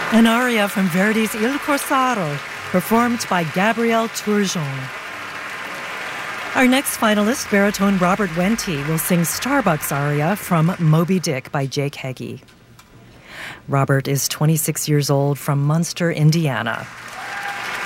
An aria from Verdi's Il Corsaro, performed by Gabrielle Turgeon. Our next finalist, baritone Robert Wente, will sing Starbucks aria from Moby Dick by Jake Heggie. Robert is 26 years old from Munster, Indiana.